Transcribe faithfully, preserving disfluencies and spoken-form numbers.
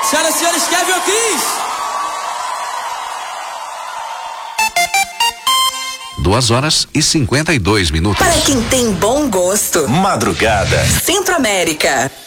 Senhoras e senhores, Kevin O'Cris. Duas horas e cinquenta e dois minutos. Para quem tem bom gosto. Madrugada. Centro América.